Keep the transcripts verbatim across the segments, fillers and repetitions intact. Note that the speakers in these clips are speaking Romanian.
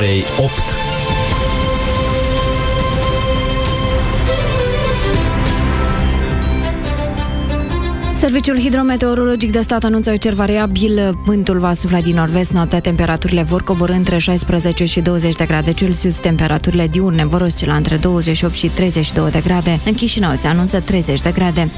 orei opt. Serviciul hidrometeorologic de stat anunță cer variabil, vântul va sufla din nord-vest, noaptea temperaturile vor coborî între șaisprezece și douăzeci de grade Celsius, temperaturile diurne vor oscila între douăzeci și opt și treizeci și două de grade. În Chișinău se anunță treizeci de grade.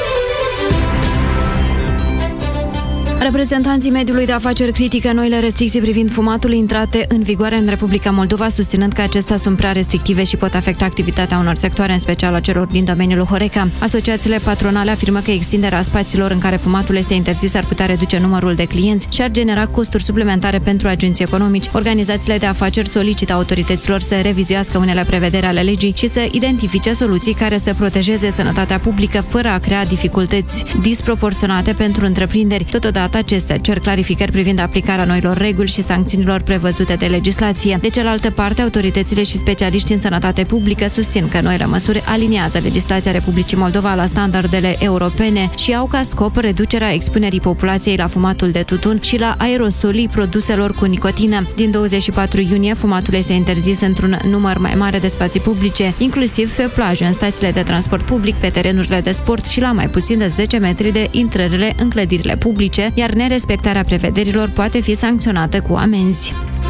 Reprezentanții mediului de afaceri critică noile restricții privind fumatul intrate în vigoare în Republica Moldova, susținând că acestea sunt prea restrictive și pot afecta activitatea unor sectoare, în special a celor din domeniul Horeca. Asociațiile patronale afirmă că extinderea spațiilor în care fumatul este interzis ar putea reduce numărul de clienți și ar genera costuri suplimentare pentru agenții economici. Organizațiile de afaceri solicită autorităților să revizuiască unele prevederi ale legii și să identifice soluții care să protejeze sănătatea publică fără a crea dificultăți disproporționate pentru întreprinderi. Totodată, acestea cer clarificări privind aplicarea noilor reguli și sancțiunilor prevăzute de legislație. De cealaltă parte, autoritățile și specialiștii în sănătate publică susțin că noile măsuri aliniază legislația Republicii Moldova la standardele europene și au ca scop reducerea expunerii populației la fumatul de tutun și la aerosolii produselor cu nicotină. Din douăzeci și patru iunie, fumatul este interzis într-un număr mai mare de spații publice, inclusiv pe plaje, în stațiile de transport public, pe terenurile de sport și la mai puțin de zece metri de intrările în clădirile publice, iar nerespectarea prevederilor poate fi sancționată cu amenzi.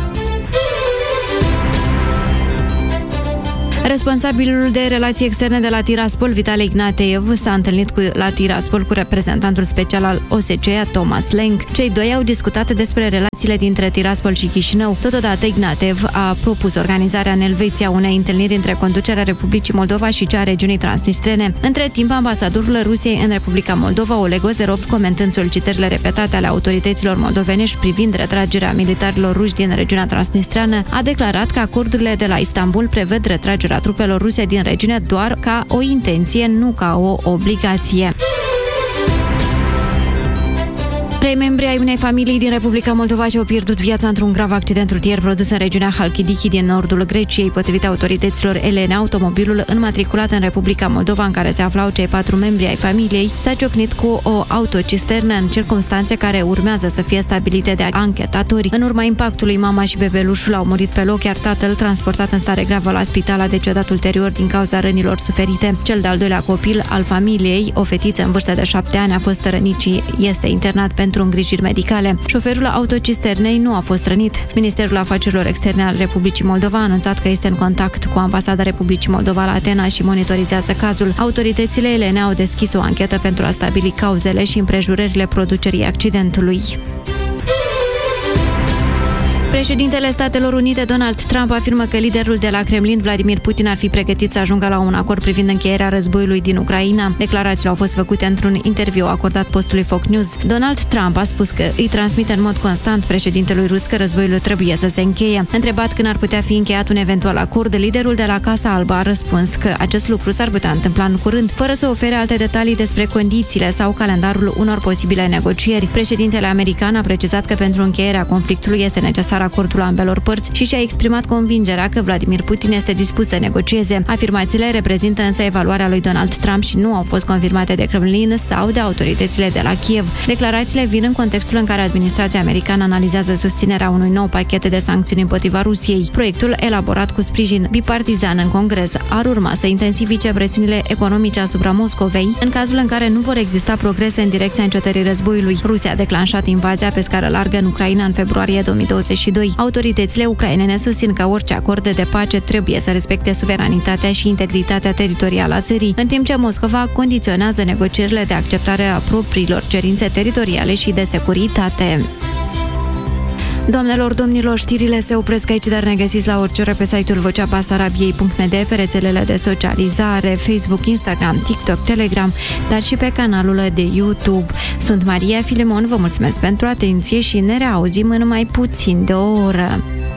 Responsabilul de relații externe de la Tiraspol, Vitale Ignateev, s-a întâlnit cu, la Tiraspol cu reprezentantul special al O S C E, Thomas Lenk. Cei doi au discutat despre relațiile dintre Tiraspol și Chișinău. Totodată, Ignateev a propus organizarea în Elveția unei întâlniri între conducerea Republicii Moldova și cea a regiunii transnistrene. Între timp, ambasadorul Rusiei în Republica Moldova, Oleg Ozerov, comentând solicitările repetate ale autorităților moldovenești privind retragerea militarilor ruși din regiunea transnistreană, a declarat că acordurile de la Istanbul prevăd retragerea trupelor ruse din regiune doar ca o intenție, nu ca o obligație. Trei membri ai unei familii din Republica Moldova și-au pierdut viața într-un grav accident rutier produs în regiunea Halkidiki din nordul Greciei. Potrivit autorităților elene, automobilul înmatriculat în Republica Moldova, în care se aflau cei patru membri ai familiei, s-a ciocnit cu o autocisternă în circumstanțe care urmează să fie stabilite de anchetatori. În urma impactului, mama și bebelușul au murit pe loc, iar tatăl, transportat în stare gravă la spital, a decedat ulterior din cauza rănilor suferite. Cel de-al doilea copil al familiei, o fetiță în vârstă de șapte ani, a fost rănit și este internat pentru îngrijiri medicale. Șoferul autocisternei nu a fost rănit. Ministerul Afacerilor Externe al Republicii Moldova a anunțat că este în contact cu Ambasada Republicii Moldova la Atena și monitorizează cazul. Autoritățile elene au deschis o anchetă pentru a stabili cauzele și împrejurările producerii accidentului. Președintele Statelor Unite, Donald Trump, afirmă că liderul de la Kremlin, Vladimir Putin, ar fi pregătit să ajungă la un acord privind încheierea războiului din Ucraina. Declarațiile au fost făcute într-un interviu acordat postului Fox News. Donald Trump a spus că îi transmite în mod constant președintelui rus că războiul trebuie să se încheie. Întrebat când ar putea fi încheiat un eventual acord, liderul de la Casa Albă a răspuns că acest lucru s-ar putea întâmpla în curând, fără să ofere alte detalii despre condițiile sau calendarul unor posibile negocieri. Președintele american a precizat că pentru încheierea conflictului este necesar acordul ambelor părți și și-a exprimat convingerea că Vladimir Putin este dispus să negocieze. Afirmațiile reprezintă însă evaluarea lui Donald Trump și nu au fost confirmate de Kremlin sau de autoritățile de la Kiev. Declarațiile vin în contextul în care administrația americană analizează susținerea unui nou pachet de sancțiuni împotriva Rusiei. Proiectul, elaborat cu sprijin bipartizan în Congres, ar urma să intensifice presiunile economice asupra Moscovei în cazul în care nu vor exista progrese în direcția încetării războiului. Rusia a declanșat invazia pe scară largă în Ucraina în februarie două mii douăzeci și doi. Autoritățile ucrainene susțin că orice acord de pace trebuie să respecte suveranitatea și integritatea teritorială a țării, în timp ce Moscova condiționează negocierile de acceptare a propriilor cerințe teritoriale și de securitate. Doamnelor, domnilor, știrile se opresc aici, dar ne găsiți la orice oră pe site-ul vocea basarabiei punct m d, pe rețelele de socializare, Facebook, Instagram, TikTok, Telegram, dar și pe canalul de YouTube. Sunt Maria Filimon, vă mulțumesc pentru atenție și ne reauzim în mai puțin de o oră.